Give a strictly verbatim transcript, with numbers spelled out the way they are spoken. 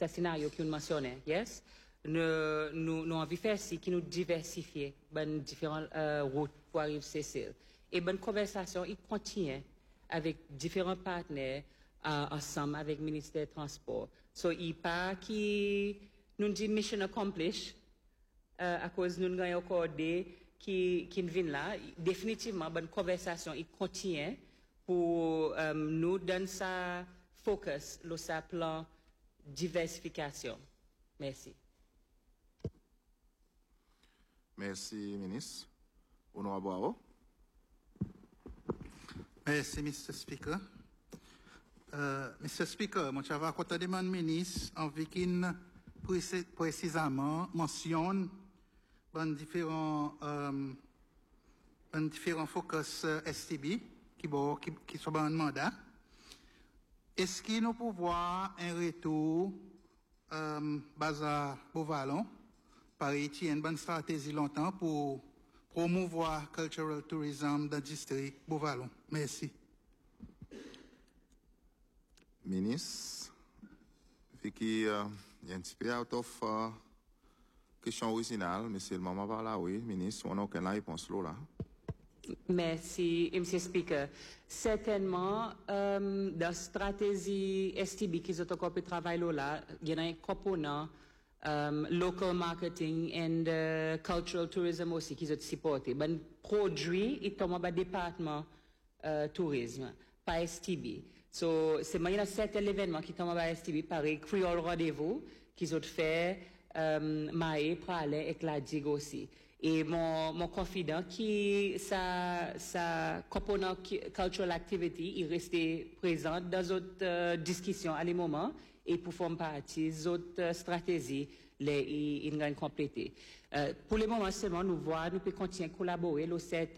ce scénario que nous mentionnons, yes? Nous, nous, nous envie faire si qui nous diversifier, ben différentes euh, routes pour arriver à Cécile. Et bonne conversation, il continue avec différents partenaires euh, ensemble avec le ministère des Transports. So, il pas qui nous dit mission accomplished euh, à cause nous gagnons encore des qui qui viennent là. Définitivement, bonne conversation, il continue pour euh, nous donner sa focus, le sa plan diversification. Merci. Merci, ministre. Honorable Boao. Merci, mister Speaker. Uh, mister Speaker, moi, j'avais côté de mon ministre, envie qu'il précisément mentionne ben, différents, um, ben, différents focus uh, S T B qui, bon, qui, qui sont en mandat. Est-ce qu'il nous peut voir un retour um, basé à Beauvalon par Haïti, une bonne stratégie longtemps pour promouvoir cultural tourism dans le district Beauvalon? Merci. Ministre, Vicky, uh, il y a un petit peu out of uh, question originale, mais c'est le moment par là, oui, ministre, on n'a aucune réponse là. Merci, monsieur Speaker. Certainement, euh, dans la stratégie S T B qui est encore peu travail là, il y a un component um, local marketing and uh, cultural tourism aussi qui est supporté. Ben produit il tombe dans département uh, tourisme, pas S T B. So c'est il y a certains événements qui tombent dans S T B, pareil Creole Rendez-vous qui ont fait um, Maé, Pralais et la Digue aussi. Et mon, mon confident qui sa, sa component cultural activity, il restait présent dans d'autres euh, discussions à les moments et pour faire partie d'autres euh, stratégies, les, il, il compléter. Euh, pour le moment seulement, nous voyons, nous pouvons continuer à collaborer, le